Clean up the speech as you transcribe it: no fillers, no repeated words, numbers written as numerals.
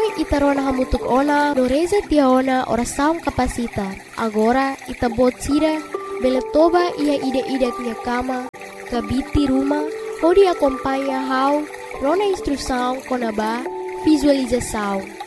itarona hamutuk ona no reza tia ona ora saung kapasita. Agora itabot sira bele toba ia ida-ida tia kama kabiti rumah hodi acompanha hau rona instrução konaba visualização.